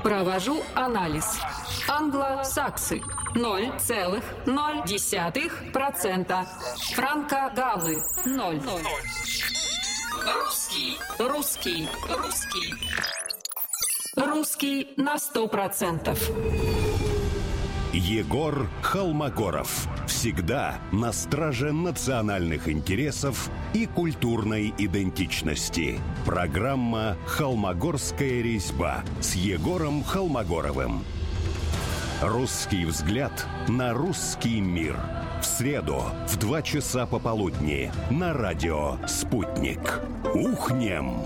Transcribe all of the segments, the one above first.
Провожу анализ. Англосаксы 0,0%. Франко-галлы 0. Русский на 100%. Егор Холмогоров. Всегда на страже национальных интересов и культурной идентичности. Программа «Холмогорская резьба» с Егором Холмогоровым. Русский взгляд на русский мир. В среду в 2 часа пополудни на радио «Спутник». Ухнем!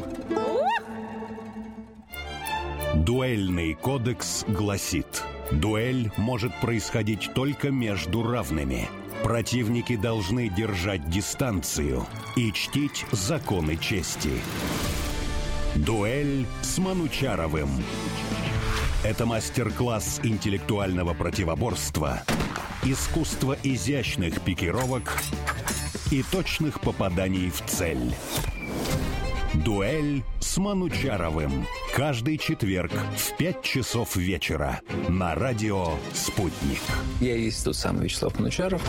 Дуэльный кодекс гласит: дуэль может происходить только между равными. Противники должны держать дистанцию и чтить законы чести. Дуэль с Манучаровым. Это мастер-класс интеллектуального противоборства, искусство изящных пикировок и точных попаданий в цель. Дуэль с Манучаровым. Каждый четверг в 5 часов вечера на радио «Спутник». Я и есть тот самый Вячеслав Манучаров.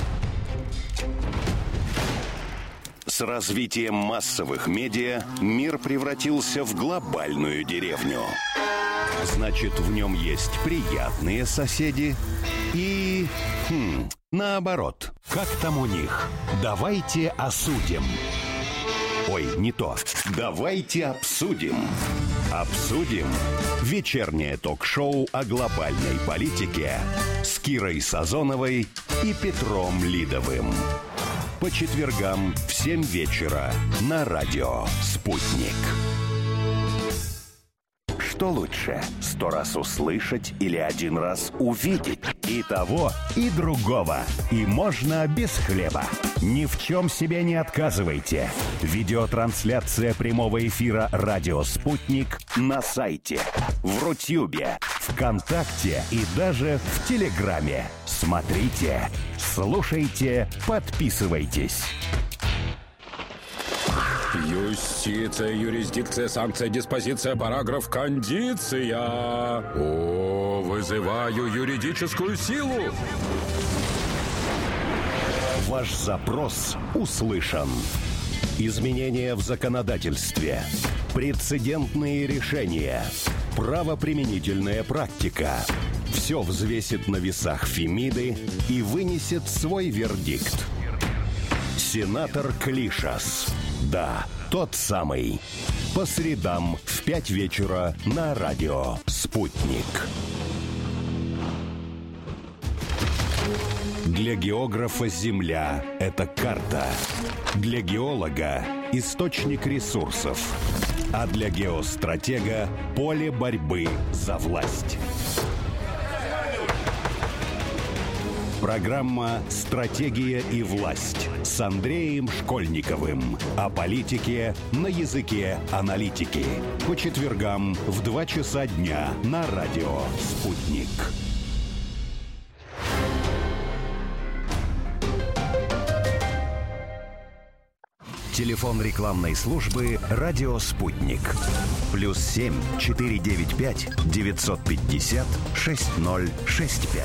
С развитием массовых медиа мир превратился в глобальную деревню. Значит, в нем есть приятные соседи и... наоборот. Как там у них? Давайте осудим. Ой, не то. Давайте обсудим. Обсудим. Вечернее ток-шоу о глобальной политике с Кирой Сазоновой и Петром Лидовым. По четвергам в 7 вечера на радио «Спутник». Что лучше, 100 раз услышать или 1 раз увидеть? И того, и другого. И можно без хлеба. Ни в чем себе не отказывайте. Видеотрансляция прямого эфира «Радио Спутник» на сайте, в Рутюбе, ВКонтакте и даже в Телеграме. Смотрите, слушайте, подписывайтесь. Юстиция, юрисдикция, санкция, диспозиция, параграф, кондиция. О, вызываю юридическую силу. Ваш запрос услышан. Изменения в законодательстве, прецедентные решения, правоприменительная практика. Все взвесит на весах Фемиды и вынесет свой вердикт. Сенатор Клишас. Да, тот самый. По средам в 5 вечера на радио «Спутник». Для географа Земля – это карта. Для геолога – источник ресурсов. А для геостратега – поле борьбы за власть. Программа «Стратегия и власть» с Андреем Школьниковым. О политике на языке аналитики. По четвергам в 2 часа дня на радио «Спутник». Телефон рекламной службы «Радио Спутник». +7 495 950 6065.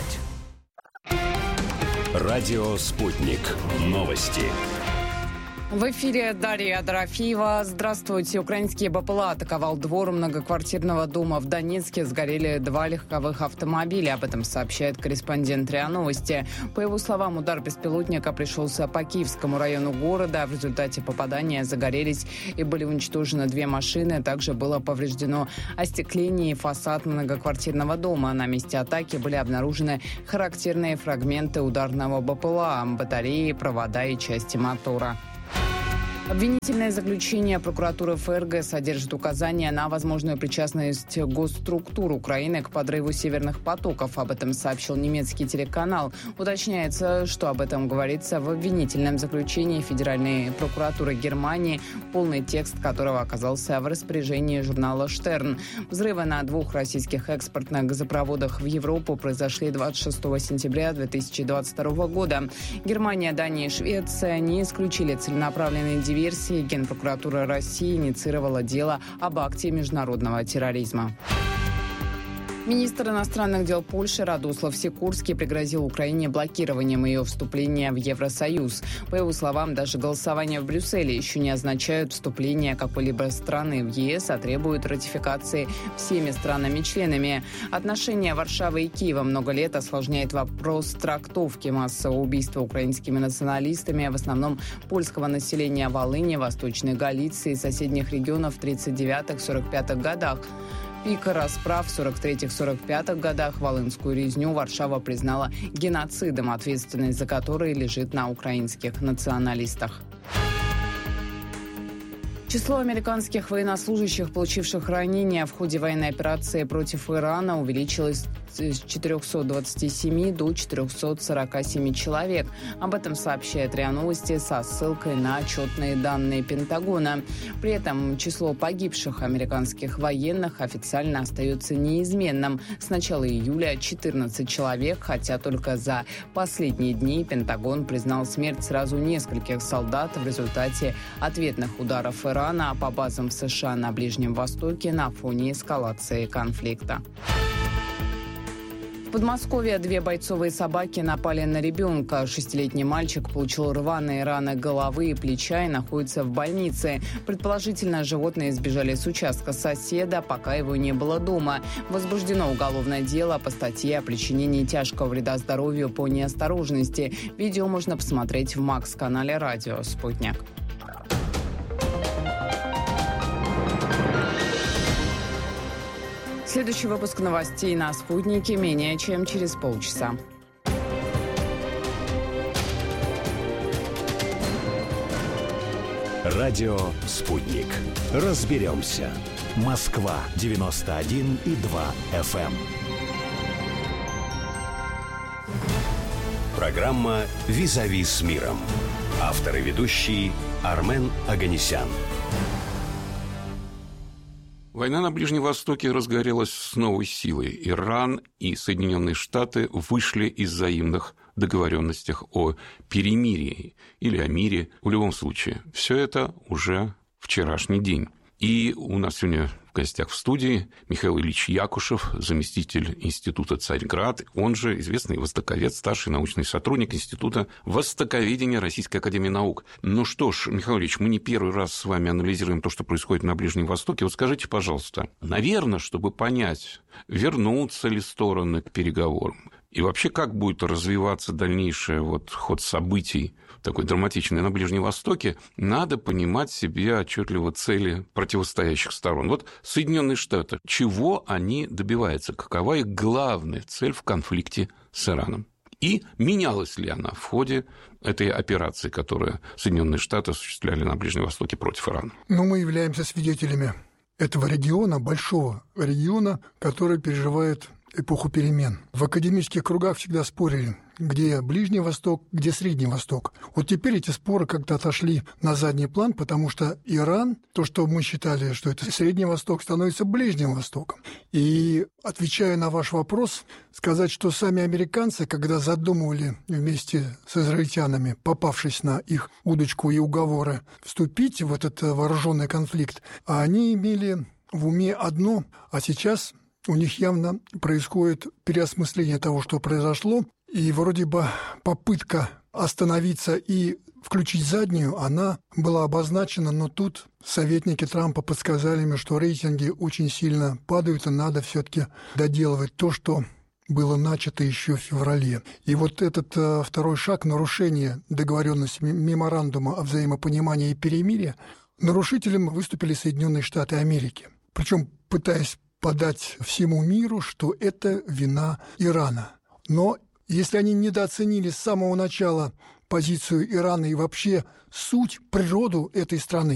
Радио «Спутник». Новости. В эфире Дарья Дорофеева. Здравствуйте. Украинский БПЛА атаковал двор многоквартирного дома в Донецке. Сгорели 2 легковых автомобиля. Об этом сообщает корреспондент РИА Новости. По его словам, удар беспилотника пришелся по Киевскому району города. В результате попадания загорелись и были уничтожены 2 машины. Также было повреждено остекление и фасад многоквартирного дома. На месте атаки были обнаружены характерные фрагменты ударного БПЛА, батареи, провода и части мотора. Обвинительное заключение прокуратуры ФРГ содержит указания на возможную причастность госструктур Украины к подрыву северных потоков. Об этом сообщил немецкий телеканал. Уточняется, что об этом говорится в обвинительном заключении Федеральной прокуратуры Германии, полный текст которого оказался в распоряжении журнала «Штерн». Взрывы на 2 российских экспортных газопроводах в Европу произошли 26 сентября 2022 года. Германия, Дания и Швеция не исключили целенаправленные диверсии. Генпрокуратура России инициировала дело об акте международного терроризма. Министр иностранных дел Польши Радослав Сикорский пригрозил Украине блокированием ее вступления в Евросоюз. По его словам, даже голосование в Брюсселе еще не означает вступление какой-либо страны в ЕС, а требует ратификации всеми странами-членами. Отношения Варшавы и Киева много лет осложняет вопрос трактовки массового убийства украинскими националистами, в основном польского населения Волыни, Восточной Галиции и соседних регионов в 1939-1945 годах. Пик расправ в 1943-1945 годах, волынскую резню Варшава признала геноцидом, ответственность за который лежит на украинских националистах. Число американских военнослужащих, получивших ранения в ходе военной операции против Ирана, увеличилось с 427 до 447 человек. Об этом сообщает РИА Новости со ссылкой на отчетные данные Пентагона. При этом число погибших американских военных официально остается неизменным. С начала июля 14 человек, хотя только за последние дни Пентагон признал смерть сразу нескольких солдат в результате ответных ударов Ирана по базам США на Ближнем Востоке на фоне эскалации конфликта. В Подмосковье 2 бойцовые собаки напали на ребенка. 6-летний мальчик получил рваные раны головы и плеча и находится в больнице. Предположительно, животные сбежали с участка соседа, пока его не было дома. Возбуждено уголовное дело по статье о причинении тяжкого вреда здоровью по неосторожности. Видео можно посмотреть в МАКС-канале «Радио Спутник». Следующий выпуск новостей на «Спутнике» менее чем через полчаса. Радио «Спутник». Разберемся. Москва, 91,2 FM. Программа «Визави с миром». Автор и ведущий Армен Оганесян. Война на Ближнем Востоке разгорелась с новой силой. Иран и Соединенные Штаты вышли из взаимных договоренностей о перемирии или о мире. В любом случае, все это уже вчерашний день. И у нас сегодня в гостях в студии Михаил Ильич Якушев, заместитель Института «Царьград», он же известный востоковед, старший научный сотрудник Института востоковедения Российской академии наук. Ну что ж, Михаил Ильич, мы не первый раз с вами анализируем то, что происходит на Ближнем Востоке. Вот скажите, пожалуйста, наверное, чтобы понять, вернутся ли стороны к переговорам, и вообще, как будет развиваться дальнейший ход событий, такой драматичный, на Ближнем Востоке, надо понимать себе отчетливо цели противостоящих сторон. Вот Соединенные Штаты, чего они добиваются? Какова их главная цель в конфликте с Ираном? И менялась ли она в ходе этой операции, которую Соединенные Штаты осуществляли на Ближнем Востоке против Ирана? Мы являемся свидетелями этого региона, большого региона, который переживает эпоху перемен. В академических кругах всегда спорили, где Ближний Восток, где Средний Восток. Вот теперь эти споры как-то отошли на задний план, потому что Иран, то, что мы считали, что это Средний Восток, становится Ближним Востоком. И, отвечая на ваш вопрос, сказать, что сами американцы, когда задумывали вместе с израильтянами, попавшись на их удочку и уговоры, вступить в этот вооруженный конфликт, они имели в уме одно, а сейчас у них явно происходит переосмысление того, что произошло, и вроде бы попытка остановиться и включить заднюю, она была обозначена, но тут советники Трампа подсказали мне, что рейтинги очень сильно падают, и надо все-таки доделывать то, что было начато еще в феврале. И вот этот второй шаг, нарушение договоренности меморандума о взаимопонимании и перемирии, нарушителем выступили Соединенные Штаты Америки. Причем пытаясь подать всему миру, что это вина Ирана. Но если они недооценили с самого начала позицию Ирана и вообще суть, природу этой страны,